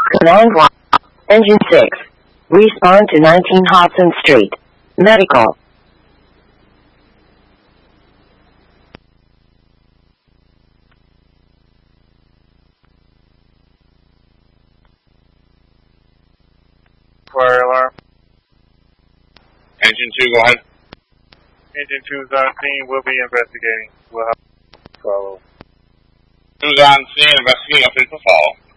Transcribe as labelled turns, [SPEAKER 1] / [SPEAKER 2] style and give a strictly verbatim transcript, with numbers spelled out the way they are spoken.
[SPEAKER 1] nine one. Engine six. Respond to nineteen Hudson Street. Medical.
[SPEAKER 2] Fire alarm.
[SPEAKER 3] Engine two, go ahead.
[SPEAKER 2] Engine two is on scene. We'll be investigating. We'll have to follow.
[SPEAKER 3] Two's on scene, investigating, update to follow.